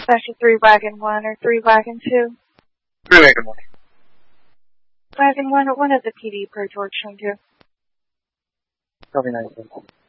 Dispatch 3 Wagon 1 or 3 Wagon 2. 3 Wagon 1. Wagon 1, what is the PD per George Shingu? Copy 9.